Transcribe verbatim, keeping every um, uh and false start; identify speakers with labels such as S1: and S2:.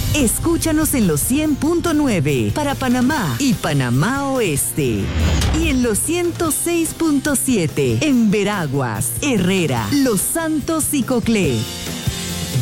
S1: Escúchanos en los cien punto nueve para Panamá y Panamá Oeste. Y en los ciento seis punto siete en Veraguas, Herrera, Los Santos y Coclé.